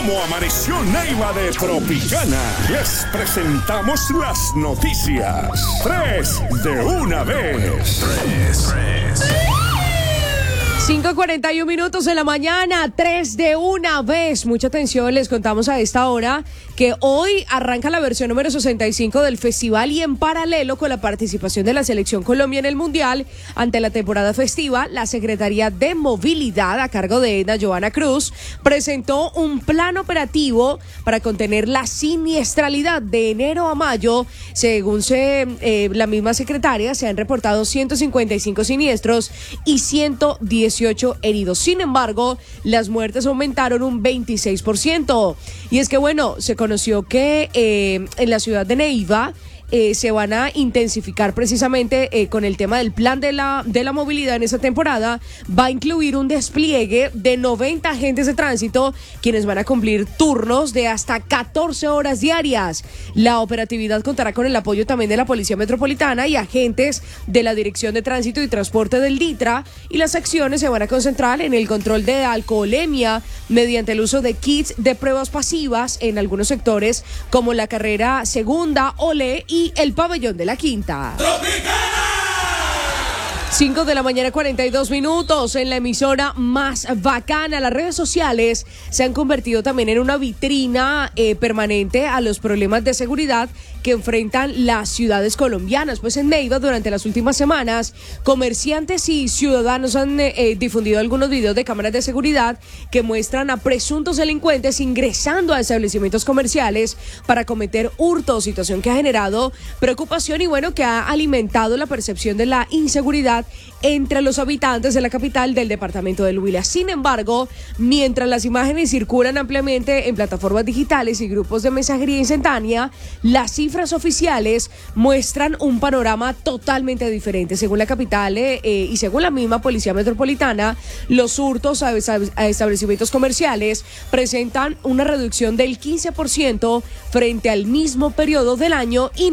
como amaneció Neiva de Tropicana. Les presentamos las noticias. 3 de una vez. 5:41 minutos de la mañana, 3 de una vez. Mucha atención, les contamos a esta hora que hoy arranca la versión número 65 del festival y en paralelo con la participación de la Selección Colombia en el Mundial ante la temporada festiva, la Secretaría de Movilidad a cargo de Edna Joana Cruz presentó un plan operativo para contener la siniestralidad de enero a mayo. Según la misma secretaria, se han reportado 155 siniestros y 118 heridos. Sin embargo, las muertes aumentaron un 26%. Y es que, bueno, se conoció que en la ciudad de Neiva se van a intensificar precisamente con el tema del plan de la movilidad en esta temporada. Va a incluir un despliegue de 90 agentes de tránsito, quienes van a cumplir turnos de hasta 14 horas diarias. La operatividad contará con el apoyo también de la Policía Metropolitana y agentes de la Dirección de Tránsito y Transporte del DITRA, y las acciones se van a concentrar en el control de alcoholemia mediante el uso de kits de pruebas pasivas en algunos sectores como la carrera Segunda, Olé y el pabellón de la Quinta. 5 de la mañana, 42 minutos, en la emisora más bacana. Las redes sociales se han convertido también en una vitrina permanente a los problemas de seguridad que enfrentan las ciudades colombianas. Pues en Neiva, durante las últimas semanas, comerciantes y ciudadanos han difundido algunos videos de cámaras de seguridad que muestran a presuntos delincuentes ingresando a establecimientos comerciales para cometer hurtos, situación que ha generado preocupación y, bueno, que ha alimentado la percepción de la inseguridad entre los habitantes de la capital del departamento del Huila. Sin embargo, mientras las imágenes circulan ampliamente en plataformas digitales y grupos de mensajería instantánea, las cifras oficiales muestran un panorama totalmente diferente. Según la capital y según la misma Policía Metropolitana, los hurtos a establecimientos comerciales presentan una reducción del 15% frente al mismo periodo del año